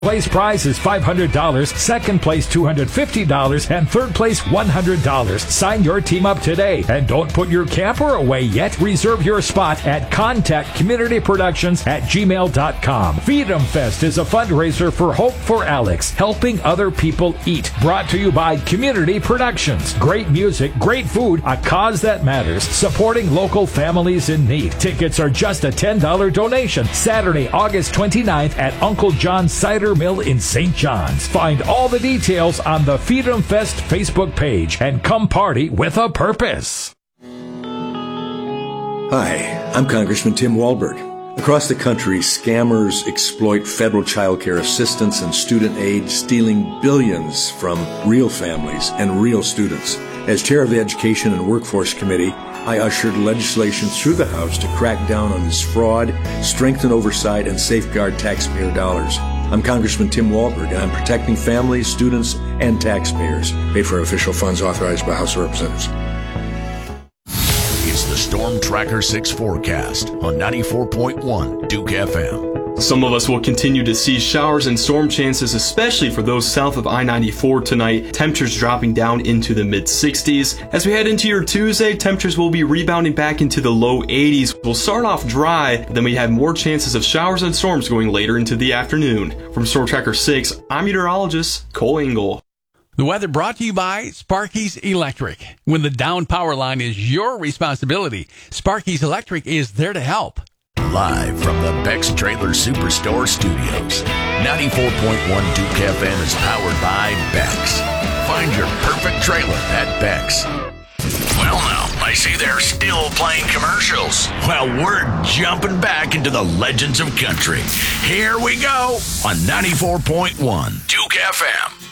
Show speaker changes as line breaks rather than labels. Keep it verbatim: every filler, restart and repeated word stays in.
Place prize is five hundred dollars, second place two hundred fifty dollars, and third place one hundred dollars. Sign your team up today, and don't put your camper away yet. Reserve your spot at contact communityproductions at gmail dot com. Feed 'em Fest is a fundraiser for Hope for Alex, helping other people eat. Brought to you by Community Productions. Great music, great food, a cause that matters, supporting local families in need. Tickets are just a ten dollars donation. Saturday, August twenty-ninth at Uncle John's Cider Mill in Saint John's. Find all the details on the Feed 'em Fest Facebook page and come party with a purpose.
Hi, I'm Congressman Tim Walberg. Across the country, scammers exploit federal child care assistance and student aid, stealing billions from real families and real students. As chair of the Education and Workforce Committee, I ushered legislation through the House to crack down on this fraud, strengthen oversight, and safeguard taxpayer dollars. I'm Congressman Tim Walberg, and I'm protecting families, students, and taxpayers. Paid for official funds authorized by House of Representatives.
It's the Storm Tracker six forecast on ninety-four point one Duke F M.
Some of us will continue to see showers and storm chances, especially for those south of I ninety-four tonight. Temperatures dropping down into the mid sixties. As we head into your Tuesday, temperatures will be rebounding back into the low eighties. We'll start off dry, but then we have more chances of showers and storms going later into the afternoon. From Storm Tracker six, I'm meteorologist Cole Engel.
The weather brought to you by Sparky's Electric. When the down power line is your responsibility, Sparky's Electric is there to help.
Live from the Beck's Trailer Superstore Studios, ninety-four point one Duke F M is powered by Beck's. Find your perfect trailer at Beck's. Well, now, I see they're still playing commercials. Well, we're jumping back into the legends of country. Here we go on ninety-four point one Duke F M.